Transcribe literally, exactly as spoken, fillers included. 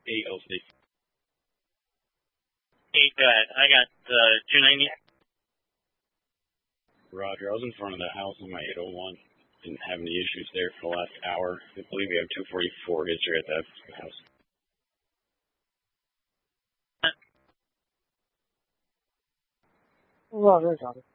eight oh six. Eight, go ahead. I got uh, two ninety. Roger. I was in front of the house on my eight oh one. Didn't have any issues there for the last hour. I believe we have two forty-four history at that house. Roger, got it.